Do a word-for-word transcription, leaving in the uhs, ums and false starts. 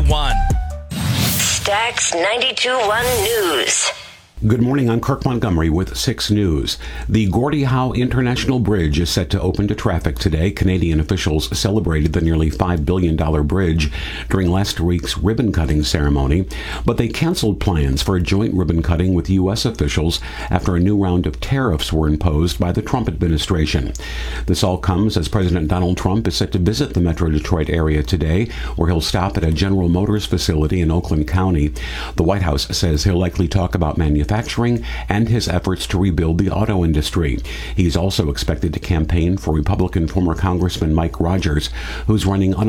one. Stax ninety-two point one News. Good morning, I'm Kirk Montgomery with six News. The Gordie Howe International Bridge is set to open to traffic today. Canadian officials celebrated the nearly five billion dollars bridge during last week's ribbon-cutting ceremony, but they canceled plans for a joint ribbon-cutting with U S officials after a new round of tariffs were imposed by the Trump administration. This all comes as President Donald Trump is set to visit the Metro Detroit area today, where he'll stop at a General Motors facility in Oakland County. The White House says he'll likely talk about manufacturing and his efforts to rebuild the auto industry. He's also expected to campaign for Republican former Congressman Mike Rogers, who's running